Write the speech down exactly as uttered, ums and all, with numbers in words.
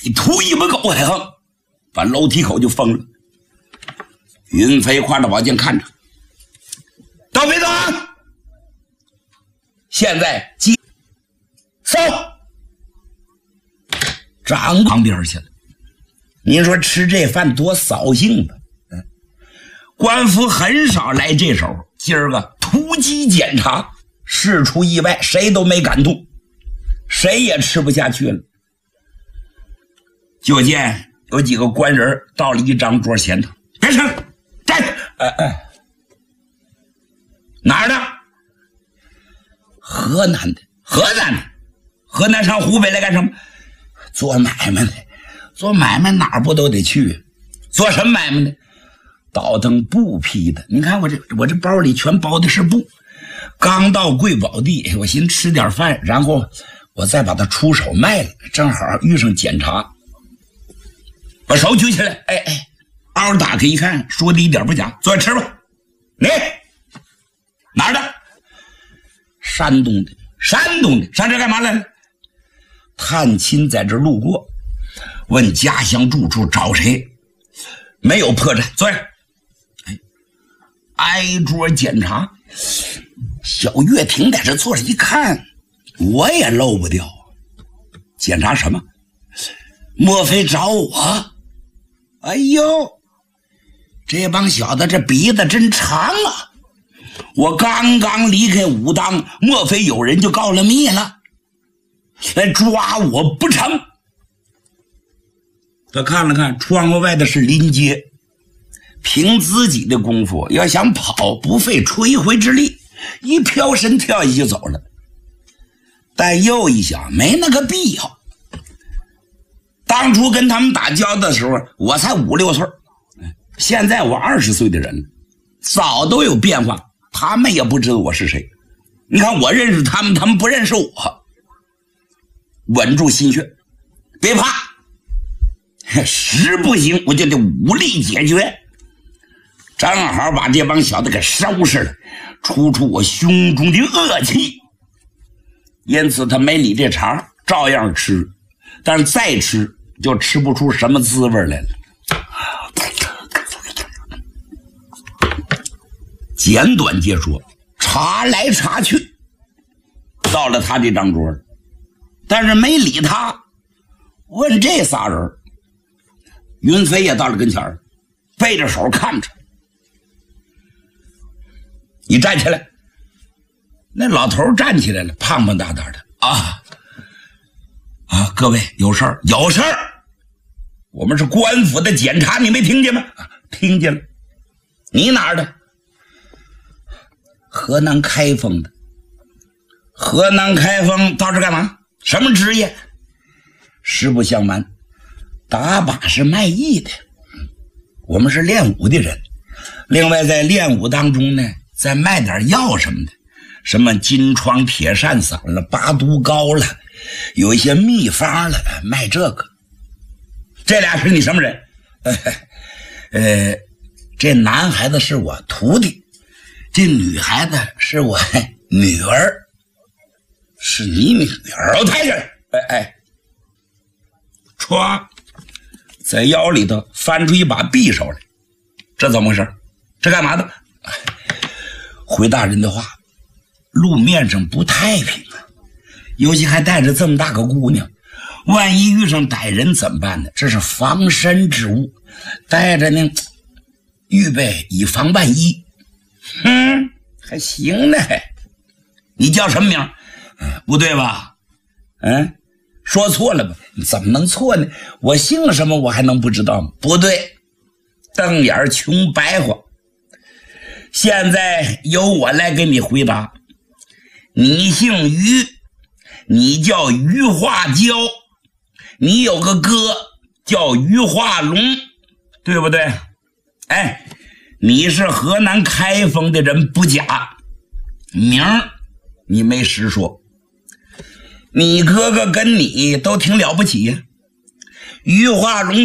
一吐一把狗还横，把楼梯口就封了。云飞挎着宝剑看着，到别动，现在击搜张旁边去了。您说吃这饭多扫兴啊！嗯，官府很少来这手，今儿个突击检查，事出意外，谁都没敢动，谁也吃不下去了。就见有几个官人到了一张桌前头，别吃，站着。哎哎，哪儿的？河南的。河南的。河南上湖北来干什么？做买卖的。做买卖哪儿不都得去？做什么买卖呢？倒腾布匹的。你看我这我这包里全包的是布。刚到贵宝地，我寻吃点饭，然后我再把它出手卖了，正好遇上检查。把手举起来，哎哎，嗷打开一看，说的一点不假，坐下吃吧。你哪儿的？山东的。山东的，上这干嘛来了？探亲在这路过，问家乡住处找谁，没有破绽，坐下。哎，挨桌检查。小岳亭在这坐着一看，我也漏不掉。检查什么？莫非找我？哎呦，这帮小子这鼻子真长啊！我刚刚离开武当，莫非有人就告了密了，来抓我不成？他看了看窗户外的是临街，凭自己的功夫要想跑，不费吹灰之力，一飘身跳下去就走了。但又一想，没那个必要。当初跟他们打交道的时候，我才五六岁，现在我二十岁的人了，早都有变化，他们也不知道我是谁。你看我认识他们，他们不认识我。稳住心血，别怕，实不行我就得武力解决。正好把这帮小子给收拾了，出出我胸中的恶气。因此他没理这茬，照样吃，但是再吃就吃不出什么滋味来了。简短截说，查来查去，到了他这张桌，但是没理他，问这仨人。云飞也到了跟前，背着手看着。你站起来。那老头站起来了，胖胖大大的。啊啊，各位有事儿？有事儿。我们是官府的检查，你没听见吗？啊，听见了。你哪儿的？河南开封的。河南开封到这干嘛？什么职业？实不相瞒，打把是卖艺的。我们是练武的人，另外在练武当中呢，再卖点药什么的，什么金疮铁扇散了，八毒膏了，有一些秘方了，卖这个。这俩是你什么人？呃呃这男孩子是我徒弟，这女孩子是我女儿。是你女儿？我抬着，哎哎，歘，在腰里头翻出一把匕首来，这怎么回事？这干嘛的？回大人的话，路面上不太平啊，尤其还带着这么大个姑娘，万一遇上歹人怎么办呢？这是防身之物，带着呢，预备以防万一。嗯，还行呢。你叫什么名？不对吧？嗯，说错了吧？怎么能错呢？我姓什么我还能不知道吗？不对，瞪眼穷白话。现在由我来给你回答。你姓于，你叫于化娇，你有个哥叫于化龙，对不对？哎，你是河南开封的人不假，名儿你没实说。你哥哥跟你都挺了不起呀，于化龙